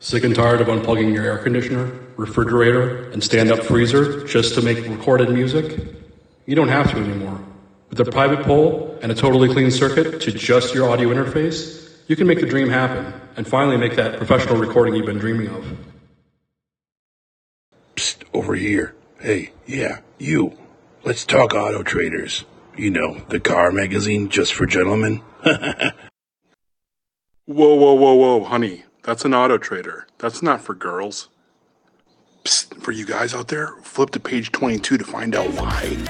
Sick and tired of unplugging your air conditioner, refrigerator, and stand-up freezer just to make recorded music? You don't have to anymore. With a private pole and a totally clean circuit to just your audio interface, you can make the dream happen and finally make that professional recording you've been dreaming of. Psst, over here. Hey, yeah, you. Let's talk Auto Traders. You know, the car magazine just for gentlemen. Whoa, honey. That's an Auto Trader. That's not for girls. Psst, for you guys out there, flip to page 22 to find out why.